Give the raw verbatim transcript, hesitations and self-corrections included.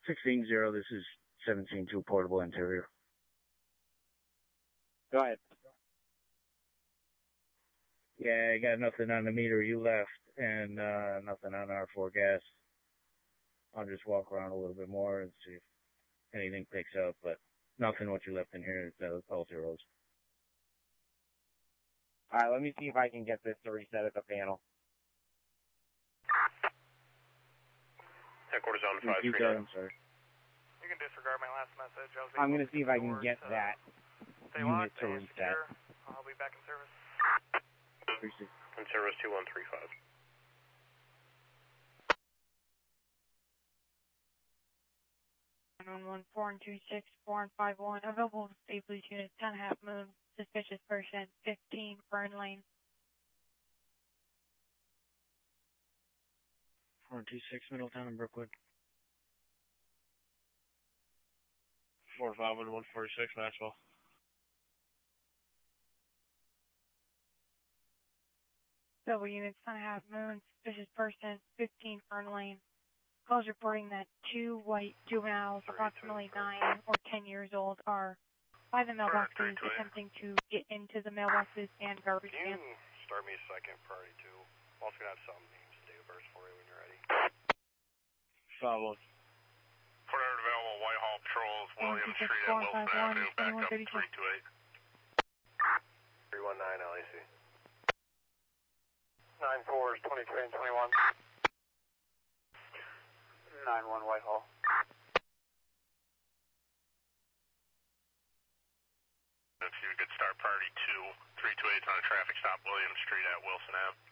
sixteen zero, this is seventeen two portable interior. Go ahead. Yeah, I got nothing on the meter you left, and uh, nothing on R four gas. I'll just walk around a little bit more and see if anything picks up, but nothing what you left in here. It's all zeros. All right, let me see if I can get this to reset at the panel. Headquarters on five You three got it, nine. I'm sorry. You can disregard my last message. I was I'm going able to see if I can doors, get uh, that Stay unit locked to and reset. secure. I'll be back in service. Appreciate it. And service two one three five. one one four and two six four and five one. Available state police unit ten half moon. Suspicious person fifteen Fern Lane. four two six Middletown and Brookwood. four five one one forty-six Maxwell. Double units ten half moon. Suspicious person fifteen Fern Lane. Calls reporting that two white juveniles, approximately nine or ten years old, are by the mailboxes attempting to get into the mailboxes and garbage Can you cans. start me a second priority two? I'm also going to have some names and date of birth for you when you're ready. five one. Port available Whitehall Patrols, William Street at Wilson Avenue, back up three two eight. three one nine L A C. nine fours, twenty-three and twenty-one. nine one Whitehall. If you could start priority two, three two eight on a traffic stop, William Street at Wilson Ave.